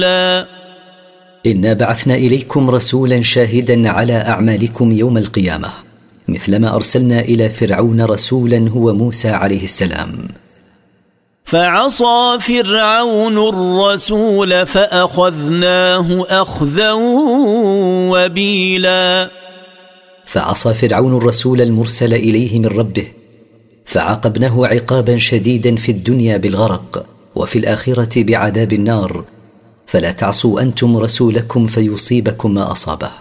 إنا بعثنا إليكم رسولا شاهدا على أعمالكم يوم القيامة مثلما أرسلنا إلى فرعون رسولا هو موسى عليه السلام. فعصى فرعون الرسول فأخذناه أخذا وبيلا. فعصى فرعون الرسول المرسل إليه من ربه فعاقبناه عقابا شديدا في الدنيا بالغرق وفي الآخرة بعذاب النار، فلا تعصوا أنتم رسولكم فيصيبكم ما أصابه.